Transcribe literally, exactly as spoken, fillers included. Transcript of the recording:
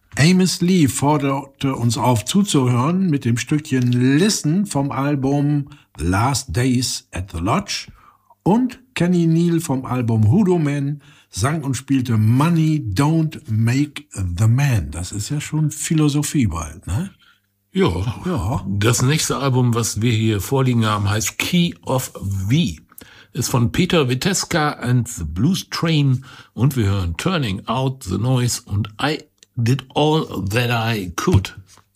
Amos Lee forderte uns auf zuzuhören mit dem Stückchen Listen vom Album Last Days at the Lodge und Kenny Neal vom Album Hoodoo Man sang und spielte Money Don't Make the Man. Das ist ja schon Philosophie bald, ne? Ja, ja. Das nächste Album, was wir hier vorliegen haben, heißt Key of V. Ist von Peter Viteska and the Blues Train und wir hören Turning Out the Noise und I Did All That I Could.